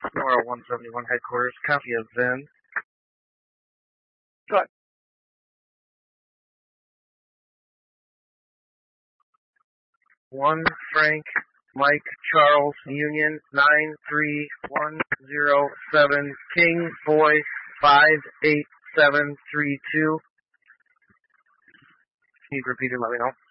Nora 171 headquarters, copy of Zen. Go ahead. 1 Frank Mike Charles Union 93107 King Boy 58732. Can you repeat it? Let me know.